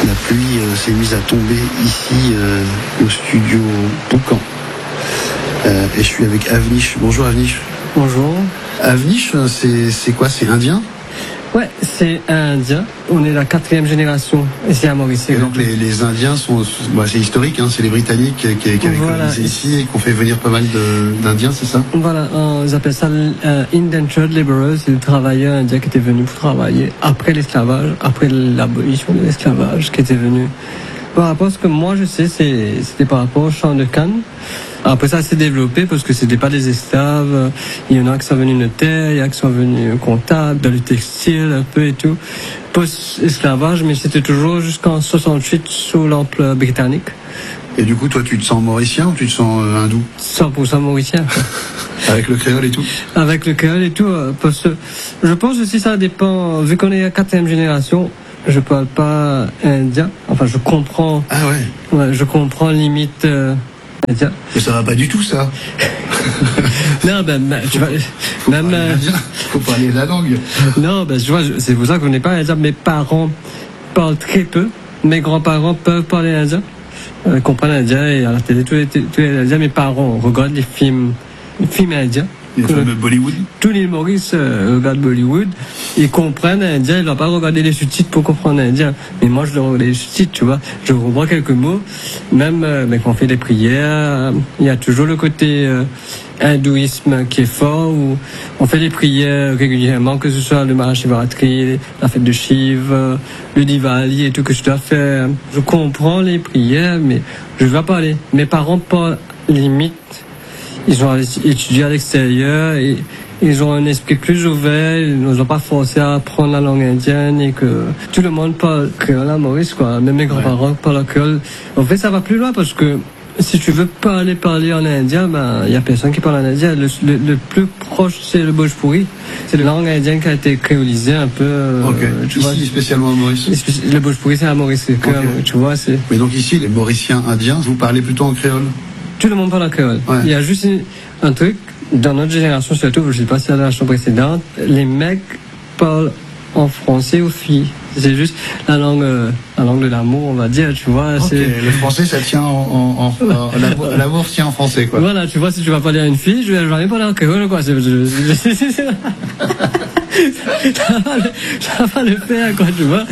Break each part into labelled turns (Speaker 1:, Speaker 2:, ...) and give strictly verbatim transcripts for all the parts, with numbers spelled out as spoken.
Speaker 1: La pluie euh, s'est mise à tomber ici euh, au studio Boucan. Euh, et je suis avec Avnish. Bonjour Avnish.
Speaker 2: Bonjour.
Speaker 1: Avnish, c'est, c'est quoi? C'est indien?
Speaker 2: Ouais, c'est indien. On est la quatrième génération ici à Maurice.
Speaker 1: Et donc les, les Indiens sont, bah, c'est historique, hein, c'est les Britanniques qui, qui, qui avaient
Speaker 2: voilà.
Speaker 1: colonisé ici et qui ont fait venir pas mal de, d'Indiens, c'est ça?
Speaker 2: Voilà, on appelle ça euh, indentured laborers, c'est des travailleurs indiens qui étaient venus pour travailler après l'esclavage, après l'abolition de l'esclavage, qui étaient venus. Par rapport à ce que moi je sais, c'est, c'était par rapport au champ de canne. Après ça s'est développé parce que c'était pas des esclaves. Il y en a qui sont venus notaires, il y en a qui sont venus comptables, dans le textile un peu et tout. Post-esclavage, mais c'était toujours jusqu'en soixante-huit sous l'empire britannique.
Speaker 1: Et du coup, toi, tu te sens mauricien ou tu te sens euh, hindou?
Speaker 2: cent pour cent mauricien.
Speaker 1: Avec le créole et tout?
Speaker 2: Avec le créole et tout. Parce que je pense aussi ça dépend, vu qu'on est la quatrième génération, je parle pas indien. Enfin, je comprends.
Speaker 1: Ah ouais?
Speaker 2: Ouais, je comprends limite euh, indien.
Speaker 1: Mais ça va pas du tout, ça.
Speaker 2: Non, ben, ben tu vas.
Speaker 1: Faut
Speaker 2: même.
Speaker 1: parler indien. Faut parler la langue.
Speaker 2: Non, ben, tu vois, c'est pour ça que je n'ai pas indien. Mes parents parlent très peu. Mes grands-parents peuvent parler indien. Euh, comprennent l'indien et à la télé, tous les, tous les indiens. Mes parents regardent les films, les films indiens.
Speaker 1: Les films de Bollywood.
Speaker 2: Tous les Maurice euh, regardent Bollywood. Ils comprennent l'indien. Ils ne doivent pas regarder les sous-titres pour comprendre l'indien. Mais moi, je dois regarder les sous-titres, tu vois. Je comprends quelques mots. Même euh, quand on fait des prières, il y a toujours le côté euh, hindouisme qui est fort, où on fait des prières régulièrement, que ce soit le Mahashivaratri, la fête de Shiva, le Diwali et tout que je dois faire. Je comprends les prières, mais je ne dois pas aller. Mes parents parlent limite. Ils ont étudié à l'extérieur et ils ont un esprit plus ouvert, ils ne nous ont pas forcé à apprendre la langue indienne et que tout le monde parle créole à Maurice, quoi. Même mes grands-parents ouais. parlent créole. En fait, ça va plus loin parce que si tu veux parler, parler en indien, ben, il y a personne qui parle en indien. Le, le, le plus proche, c'est le Bhojpuri. C'est la langue indienne qui a été créolisée un peu.
Speaker 1: Ok. Tu ici, vois, spécialement à Maurice.
Speaker 2: Le Bhojpuri, c'est à Maurice. Okay. Tu vois, c'est.
Speaker 1: Mais donc ici, les Mauriciens indiens, vous parlez plutôt en créole?
Speaker 2: Tout le monde parle en créole. Ouais. Il y a juste un truc, dans notre génération surtout, je ne sais pas si c'est la génération précédente, les mecs parlent en français aux filles. C'est juste la langue, euh, la langue de l'amour, on va dire, tu vois.
Speaker 1: Okay.
Speaker 2: C'est...
Speaker 1: Le français, ça tient en... en, en, en l'amour, l'amour tient en français, quoi.
Speaker 2: Voilà, tu vois, si tu vas parler à une fille, je vais jamais parler en créole, quoi. C'est, je, je, je, je, ça va pas le faire, quoi, tu vois.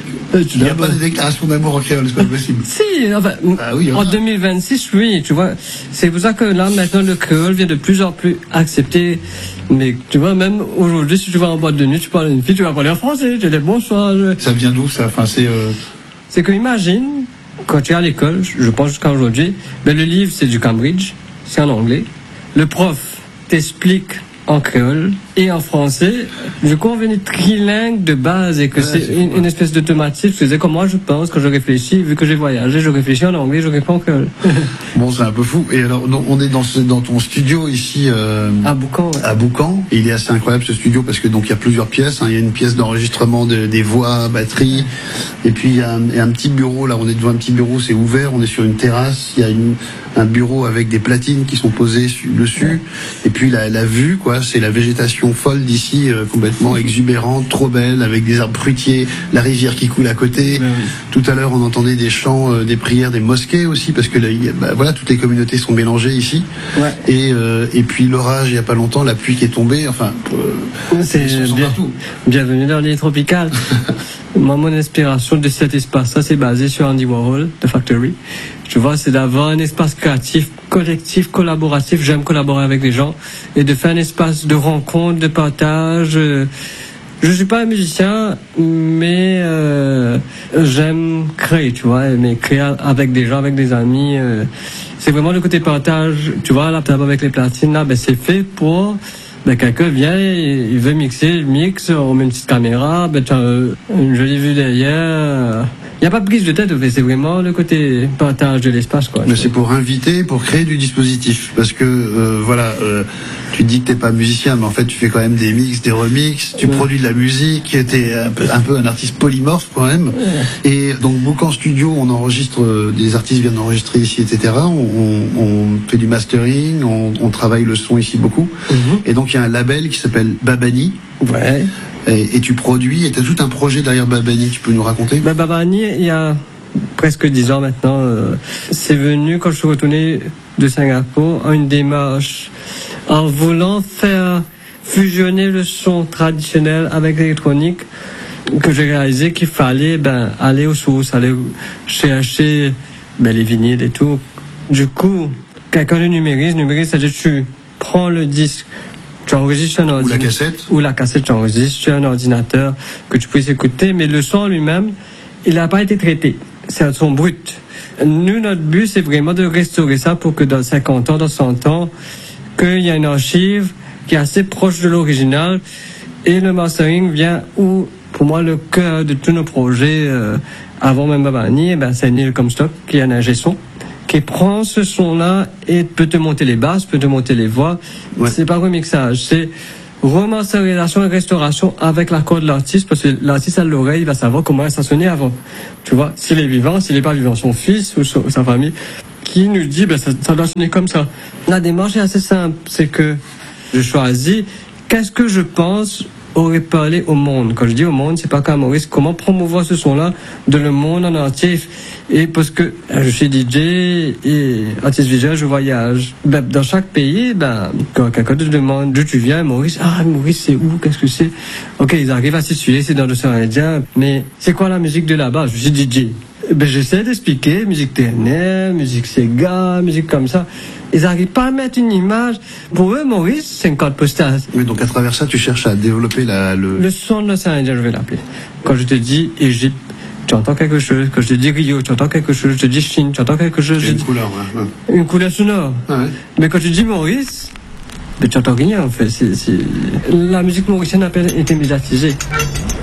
Speaker 1: Il n'y a pas de déclaration d'amour en créole, c'est pas possible.
Speaker 2: Si, enfin,
Speaker 1: ah oui,
Speaker 2: en deux mille vingt-six, oui, tu vois. C'est pour ça que là, maintenant, le créole vient de plus en plus accepté. Mais tu vois, même aujourd'hui, si tu vas en boîte de nuit, tu parles à une fille, tu vas parler en français, tu dis bonsoir. Je...
Speaker 1: Ça vient d'où, ça? Enfin, c'est. Euh...
Speaker 2: C'est que, imagine, quand tu es à l'école, je pense jusqu'à aujourd'hui, ben, le livre, c'est du Cambridge, c'est en anglais. Le prof t'explique en créole et en français. Du coup, on venait trilingue de base et que ouais, c'est, c'est une, une espèce d'automatisme. Je faisais comme moi, je pense, quand je réfléchis, vu que j'ai voyagé, je réfléchis en anglais, je réponds en créole.
Speaker 1: Bon, c'est un peu fou. Et alors, on est dans, ce, dans ton studio ici euh,
Speaker 2: à Boucan. Ouais.
Speaker 1: À Boucan. Et il est assez incroyable ce studio parce que donc il y a plusieurs pièces. Hein. Il y a une pièce d'enregistrement de, des voix, batterie. Et puis il y, a un, il y a un petit bureau. Là, on est devant un petit bureau, c'est ouvert. On est sur une terrasse. Il y a une, un bureau avec des platines qui sont posées dessus. Ouais. Et puis la, la vue, quoi, c'est la végétation folle d'ici, euh, complètement exubérante, trop belle, avec des arbres fruitiers, la rivière qui coule à côté. Ben oui. Tout à l'heure, on entendait des chants, euh, des prières, des mosquées aussi, parce que là, il y a, bah, voilà, toutes les communautés sont mélangées ici. Ouais. Et, euh, et puis l'orage, il n'y a pas longtemps, la pluie qui est tombée, enfin, euh,
Speaker 2: c'est bien, bienvenue dans l'île tropicale. Moi, mon inspiration de cet espace, ça, c'est basé sur Andy Warhol, The Factory. Tu vois, c'est d'avoir un espace créatif, collectif, collaboratif. J'aime collaborer avec les gens et de faire un espace de rencontre, de partage. Je suis pas un musicien, mais euh, j'aime créer, tu vois, mais créer avec des gens, avec des amis. Euh, c'est vraiment le côté partage. Tu vois, la table avec les platines, là, ben, c'est fait pour... Ben, quelqu'un vient, il veut mixer, il mixe, on met une petite caméra, ben, tu as une jolie vue derrière. Il n'y a pas de prise de tête, c'est vraiment le côté partage de l'espace, quoi.
Speaker 1: Mais c'est pour inviter, pour créer du dispositif. Parce que, euh, voilà, euh, tu dis que t'es pas musicien, mais en fait, tu fais quand même des mix, des remixes, tu ouais. produis de la musique, t'es un peu, un peu un artiste polymorphe, quand même. Ouais. Et donc, Boucan Studio, on enregistre, des artistes viennent enregistrer ici, et cetera. On, on, on fait du mastering, on, on travaille le son ici beaucoup. Mm-hmm. Et donc, il y a un label qui s'appelle Babani,
Speaker 2: Ouais.
Speaker 1: Et, et tu produis, et tu as tout un projet derrière Babani, tu peux nous raconter?
Speaker 2: Ben, Babani, il y a presque dix ans maintenant, euh, c'est venu quand je suis retourné de Singapour en une démarche en voulant faire fusionner le son traditionnel avec l'électronique, que j'ai réalisé qu'il fallait ben, aller aux sources, aller chercher ben, les vinyles et tout. Du coup, quelqu'un le numérise, numérise, c'est-à-dire que tu prends le disque, tu enregistres un ordinateur.
Speaker 1: Ou la cassette.
Speaker 2: Ou la cassette, tu enregistres sur un ordinateur que tu puisses écouter, mais le son lui-même, il n'a pas été traité. C'est un son brut. Nous, notre but, c'est vraiment de restaurer ça pour que dans cinquante ans, dans cent ans, qu'il y a une archive qui est assez proche de l'original. Et le mastering vient où, pour moi, le cœur de tous nos projets, euh, avant même Babani, eh ben, c'est Neil Comstock, qui est un ingé son, qui prend ce son-là et peut te monter les basses, peut te monter les voix. Ouais. C'est pas remixage, c'est remasterisation et restauration avec l'accord de l'artiste, parce que l'artiste à l'oreille, il va savoir comment ça sonnait avant. Tu vois, s'il est vivant, s'il n'est pas vivant, son fils ou son, sa famille, qui nous dit, ben, ça, ça doit sonner comme ça. La démarche est assez simple, c'est que je choisis qu'est-ce que je pense aurait parlé au monde. Quand je dis au monde, c'est pas qu'à Maurice, comment promouvoir ce son-là de le monde en entier. Et parce que je suis D J et artiste visuel, je voyage. Ben, dans chaque pays, ben, quand quelqu'un te demande d'où tu viens, Maurice, ah, Maurice, c'est où, qu'est-ce que c'est? Ok, ils arrivent à situer, c'est dans l'océan Indien, mais c'est quoi la musique de là-bas? Je suis D J. Ben, j'essaie d'expliquer, musique T N R, musique Sega, musique comme ça. Ils n'arrivent pas à mettre une image. Pour eux, Maurice, c'est une carte postale.
Speaker 1: Oui, donc à travers ça, tu cherches à développer la, le...
Speaker 2: Le son de l'océan Indien, je vais l'appeler. Quand je te dis Égypte, tu entends quelque chose. Quand je te dis Rio, tu entends quelque chose. Je te dis Chine, tu entends quelque chose.
Speaker 1: C'est une
Speaker 2: dis...
Speaker 1: couleur, ouais, ouais.
Speaker 2: Une couleur sonore.
Speaker 1: Ah ouais.
Speaker 2: Mais quand tu dis Maurice, ben, tu entends rien, en fait. C'est, c'est... La musique mauricienne a été médiatisée.